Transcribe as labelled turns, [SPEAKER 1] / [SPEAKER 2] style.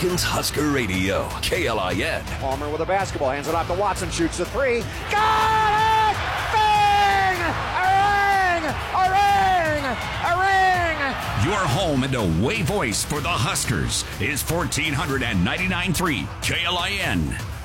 [SPEAKER 1] Lincoln's Husker Radio, KLIN.
[SPEAKER 2] Palmer with a basketball, hands it off to Watson, shoots the three. Got it! Bang! A ring! A ring! A ring!
[SPEAKER 3] Your home and away voice for the Huskers is 1499.3 KLIN.